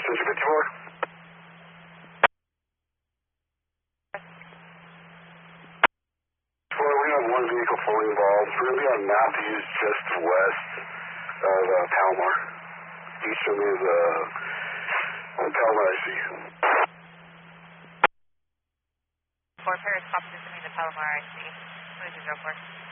Center 54. Well, we have one vehicle fully involved. We're going to be on Matthews just west of Palomar. Eastern is Palomar, I see. Fort Paris, stop listening to Palomar, I see. 2204.